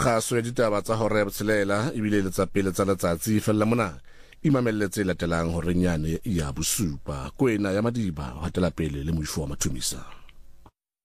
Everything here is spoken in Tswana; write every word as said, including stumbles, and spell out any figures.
kgaso ya ditaba tsa hore ya botshelela ebile le tsa pele tsa letsatsi fella mona imamelletse latelang hore nyane ya bosupa kwena ya Madiba ho hatela pele le moifo wa Mathomisa.